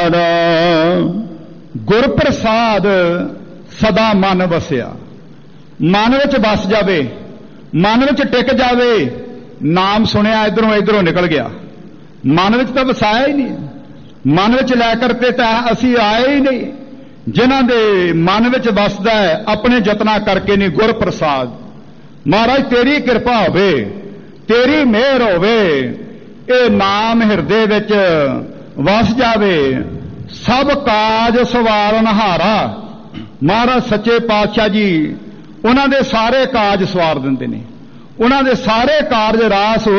ਪ੍ਰਸਾਦ। ਗੁਰ ਪ੍ਰਸਾਦ ਸਦਾ ਮਨ ਵਸਿਆ, ਮਨ ਵਿੱਚ ਵਸ ਜਾਵੇ, ਮਨ ਵਿੱਚ ਟਿਕ ਜਾਵੇ। ਨਾਮ ਸੁਣਿਆ ਇਧਰੋਂ ਨਿਕਲ ਗਿਆ, ਮਨ ਵਿੱਚ ਤਾਂ ਵਸਾਇਆ ਹੀ ਨਹੀਂ। ਮਨ ਵਿੱਚ ਲੈ ਕਰਕੇ ਤਾਂ ਅਸੀਂ ਆਏ ਹੀ ਨਹੀਂ। ਜਿਨ੍ਹਾਂ ਦੇ ਮਨ ਵਿੱਚ ਵਸਦਾ ਹੈ ਆਪਣੇ ਯਤਨਾਂ ਕਰਕੇ ਨਹੀਂ। ਗੁਰ ਪ੍ਰਸਾਦ, ਮਹਾਰਾਜ ਤੇਰੀ ਕਿਰਪਾ ਹੋਵੇ, ਤੇਰੀ ਮਿਹਰ ਹੋਵੇ, ਇਹ ਨਾਮ ਹਿਰਦੇ ਵਿੱਚ ਵਸ ਜਾਵੇ। ਸਭ ਕਾਜ ਸਵਾਰਨ ਹਾਰਾ। ਮਹਾਰਾਜ ਸੱਚੇ ਪਾਤਸ਼ਾਹ ਜੀ ਉਹਨਾਂ ਦੇ ਸਾਰੇ ਕਾਜ ਸਵਾਰ ਦਿੰਦੇ ਨੇ, ਉਹਨਾਂ ਦੇ ਸਾਰੇ ਕਾਰਜ ਰਾਸ